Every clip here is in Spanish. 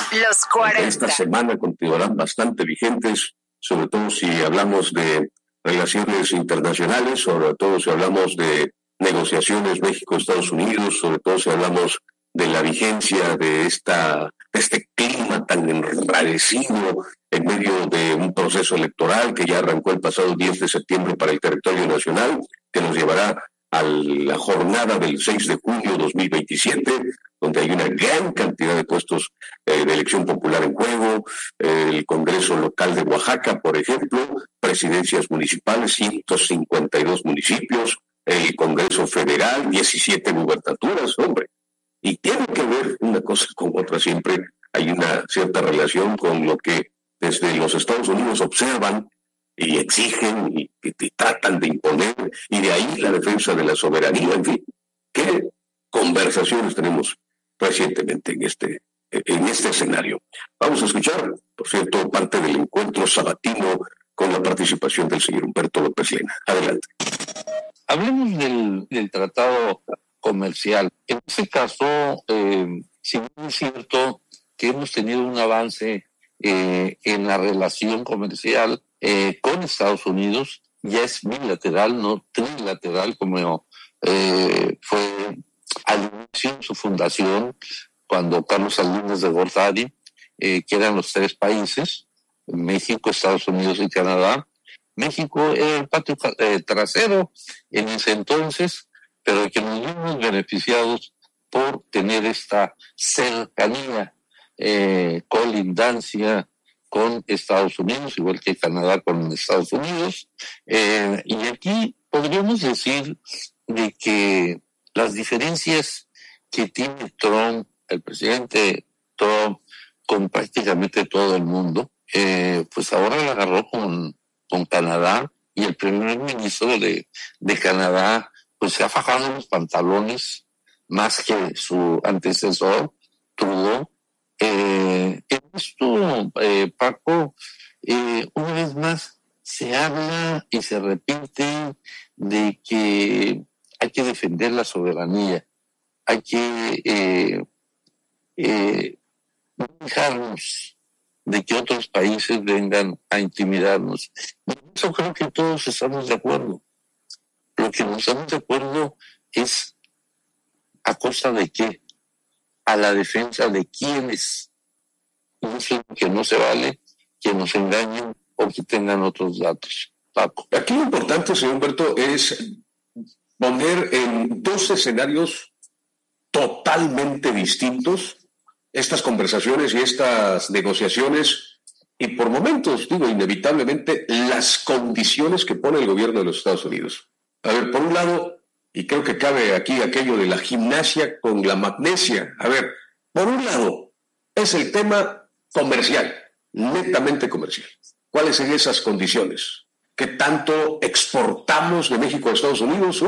Los 40. Esta semana continuarán bastante vigentes, sobre todo si hablamos de relaciones internacionales, sobre todo si hablamos de negociaciones México-Estados Unidos, sobre todo si hablamos de la vigencia de este clima tan enrarecido en medio de un proceso electoral que ya arrancó el pasado 10 de septiembre para el territorio nacional, que nos llevará a la jornada del 6 de junio de 2027, donde hay una gran cantidad de puestos de elección popular en juego, el Congreso local de Oaxaca, por ejemplo, presidencias municipales, 152 municipios, el Congreso federal, 17 gubernaturas, hombre. Y tiene que ver una cosa con otra, siempre hay una cierta relación con lo que desde los Estados Unidos observan y exigen y tratan de imponer, y de ahí la defensa de la soberanía. En fin, ¿qué conversaciones tenemos recientemente en este escenario? Vamos a escuchar, por cierto, parte del encuentro sabatino con la participación del señor Humberto López Lena. Adelante. Hablemos del tratado comercial. En este caso, si bien es cierto que hemos tenido un avance en la relación comercial con Estados Unidos, ya es bilateral, no trilateral, como fue al inicio en su fundación, cuando Carlos Salinas de Gortari, que eran los tres países, México, Estados Unidos y Canadá. México era el patio trasero en ese entonces, pero que nos vimos beneficiados por tener esta cercanía, colindancia con Estados Unidos, igual que Canadá con Estados Unidos. Y aquí podríamos decir de que las diferencias que tiene Trump, el presidente Trump, con prácticamente todo el mundo, pues ahora la agarró con Canadá, y el primer ministro de Canadá pues se ha fajado los pantalones más que su antecesor, Trudeau. En esto, Paco, una vez más se habla y se repite de que hay que defender la soberanía, hay que no dejarnos de que otros países vengan a intimidarnos. Y en eso creo que todos estamos de acuerdo. Lo que no estamos de acuerdo es ¿a costa de qué? A la defensa de quiénes. No sé, que no se vale que nos engañen o que tengan otros datos. Paco. Aquí lo importante, señor Humberto, es poner en dos escenarios totalmente distintos estas conversaciones y estas negociaciones, y por momentos, digo, inevitablemente, las condiciones que pone el gobierno de los Estados Unidos. A ver, por un lado, y creo que cabe aquí aquello de la gimnasia con la magnesia. A ver, por un lado, es el tema comercial, netamente comercial. ¿Cuáles son esas condiciones? ¿Qué tanto exportamos de México a Estados Unidos?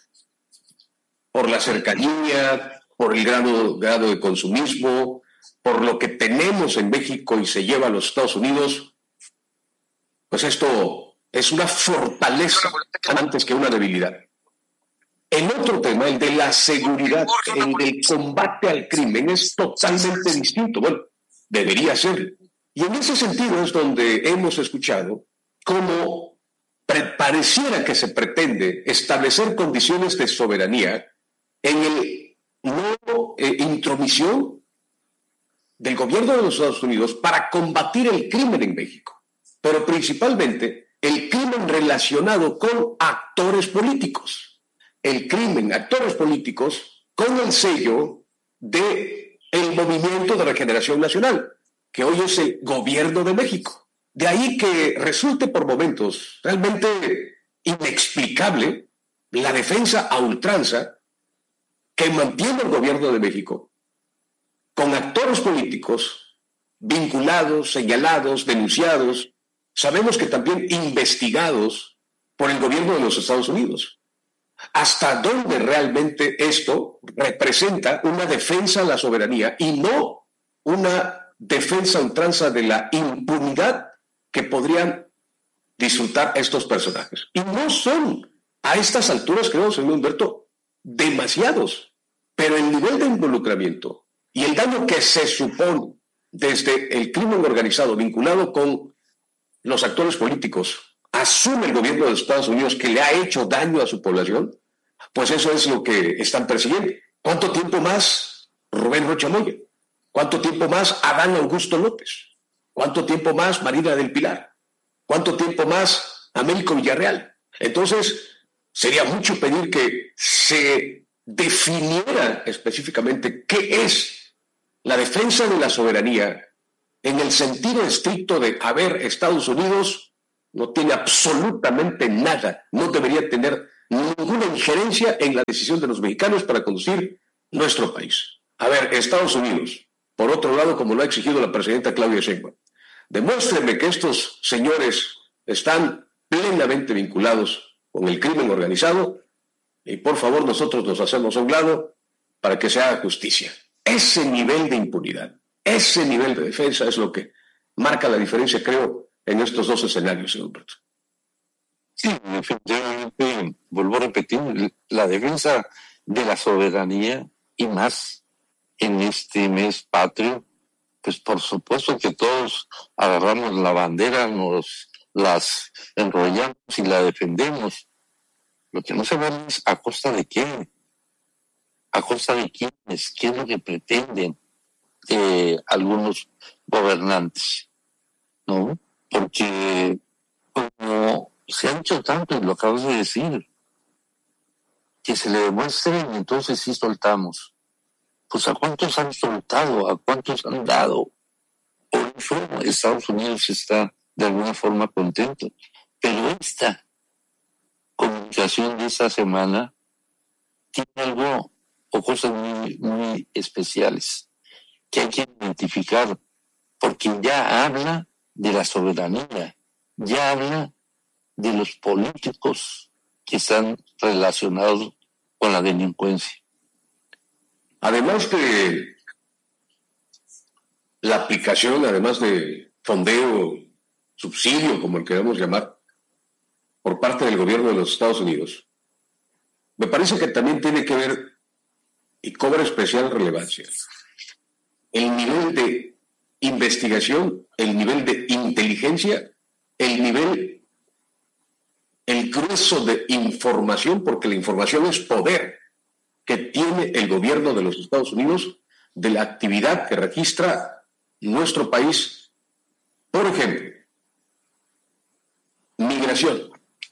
Por la cercanía, por el grado de consumismo, por lo que tenemos en México y se lleva a los Estados Unidos, pues esto es una fortaleza antes que una debilidad. El otro tema, el de la seguridad, el del combate al crimen, es totalmente distinto. Bueno, debería ser. Y en ese sentido es donde hemos escuchado cómo pareciera que se pretende establecer condiciones de soberanía en el no intromisión del gobierno de los Estados Unidos para combatir el crimen en México, pero principalmente el crimen relacionado con actores políticos. El crimen, actores políticos, con el sello de el Movimiento de Regeneración Nacional, que hoy es el Gobierno de México. De ahí que resulte por momentos realmente inexplicable la defensa a ultranza que mantiene el Gobierno de México con actores políticos vinculados, señalados, denunciados, sabemos que también investigados por el Gobierno de los Estados Unidos. ¿Hasta dónde realmente esto representa una defensa a la soberanía y no una defensa a ultranza de la impunidad que podrían disfrutar estos personajes? Y no son, a estas alturas, creo, señor Humberto, demasiados, pero el nivel de involucramiento y el daño que se supone desde el crimen organizado vinculado con los actores políticos, asume el gobierno de los Estados Unidos que le ha hecho daño a su población, pues eso es lo que están persiguiendo. ¿Cuánto tiempo más Rubén Rocha Moya? ¿Cuánto tiempo más Adán Augusto López? ¿Cuánto tiempo más Marina del Pilar? ¿Cuánto tiempo más Américo Villarreal? Entonces, sería mucho pedir que se definiera específicamente qué es la defensa de la soberanía en el sentido estricto de, a ver, Estados Unidos no tiene absolutamente nada, no debería tener ninguna injerencia en la decisión de los mexicanos para conducir nuestro país. A ver, Estados Unidos, por otro lado, como lo ha exigido la presidenta Claudia Sheinbaum, demuéstrenme que estos señores están plenamente vinculados con el crimen organizado y por favor nosotros nos hacemos a un lado para que se haga justicia. Ese nivel de impunidad, ese nivel de defensa es lo que marca la diferencia, creo, en estos dos escenarios, señor Humberto. Sí, definitivamente, vuelvo a repetir, la defensa de la soberanía y más en este mes patrio, pues por supuesto que todos agarramos la bandera, nos las enrollamos y la defendemos. Lo que no se ve es a costa de qué, a costa de quiénes, qué es lo que pretenden algunos gobernantes, ¿no? Porque como se ha dicho tanto, y lo acabas de decir, que se le demuestren y entonces sí soltamos. Pues ¿a cuántos han soltado? ¿A cuántos han dado? Por eso Estados Unidos está de alguna forma contento. Pero esta comunicación de esta semana tiene algo o cosas muy, muy especiales que hay que identificar, porque ya habla de la soberanía, ya habla de los políticos que están relacionados con la delincuencia. Además de la aplicación, además de fondeo, subsidio, como el queramos llamar, por parte del gobierno de los Estados Unidos, me parece que también tiene que ver y cobra especial relevancia el nivel de investigación, el nivel de inteligencia, el grueso de información, porque la información es poder, que tiene el gobierno de los Estados Unidos de la actividad que registra nuestro país. Por ejemplo, migración.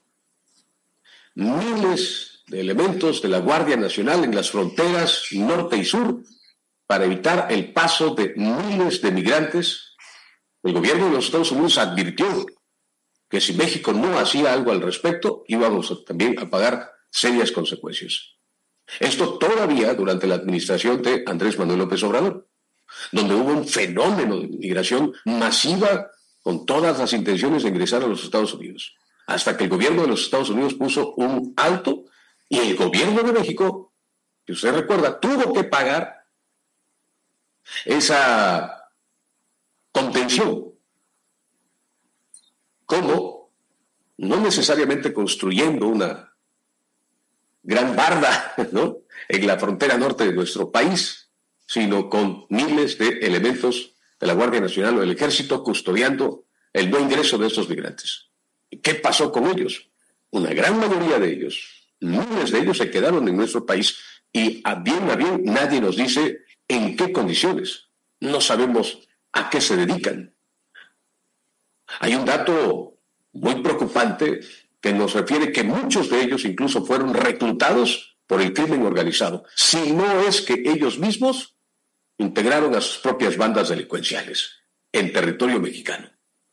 Miles de elementos de la Guardia Nacional en las fronteras norte y sur para evitar el paso de miles de migrantes. El gobierno de los Estados Unidos advirtió que si México no hacía algo al respecto, íbamos también a pagar serias consecuencias. Esto todavía durante la administración de Andrés Manuel López Obrador, donde hubo un fenómeno de migración masiva con todas las intenciones de ingresar a los Estados Unidos, hasta que el gobierno de los Estados Unidos puso un alto y el gobierno de México, que usted recuerda, tuvo que pagar esa contención. ¿Cómo? No necesariamente construyendo una gran barda, ¿no?, en la frontera norte de nuestro país, sino con miles de elementos de la Guardia Nacional o del Ejército custodiando el no ingreso de estos migrantes. ¿Qué pasó con ellos? Una gran mayoría de ellos, miles de ellos se quedaron en nuestro país y a bien nadie nos dice en qué condiciones. No sabemos a qué se dedican. Hay un dato muy preocupante que nos refiere que muchos de ellos incluso fueron reclutados por el crimen organizado, si no es que ellos mismos integraron a sus propias bandas delincuenciales en territorio mexicano.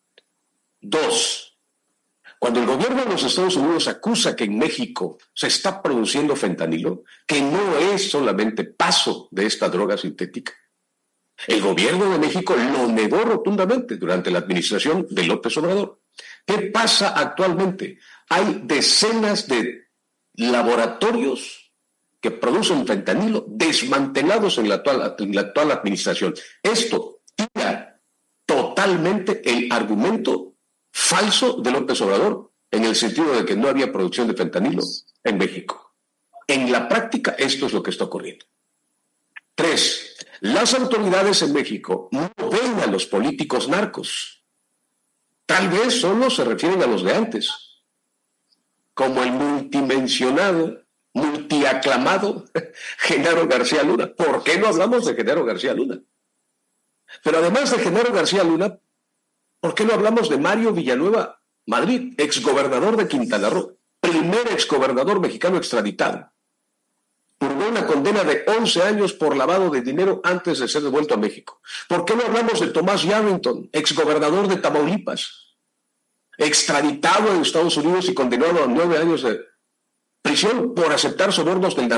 2. Cuando el gobierno de los Estados Unidos acusa que en México se está produciendo fentanilo, que no es solamente paso de esta droga sintética, el gobierno de México lo negó rotundamente durante la administración de López Obrador. ¿Qué pasa actualmente? Hay decenas de laboratorios que producen fentanilo desmantelados en la actual administración. Esto tira totalmente el argumento falso de López Obrador en el sentido de que no había producción de fentanilo en México. En la práctica, esto es lo que está ocurriendo. 3. Las autoridades en México no ven a los políticos narcos. Tal vez solo se refieren a los de antes, como el multimencionado, multiaclamado Genaro García Luna. ¿Por qué no hablamos de Genaro García Luna? Pero además de Genaro García Luna, ¿por qué no hablamos de Mario Villanueva Madrid, exgobernador de Quintana Roo, primer exgobernador mexicano extraditado? Purgó una condena de 11 años por lavado de dinero antes de ser devuelto a México. ¿Por qué no hablamos de Tomás Yarrington, exgobernador de Tamaulipas, extraditado en Estados Unidos y condenado a 9 años de prisión por aceptar sobornos del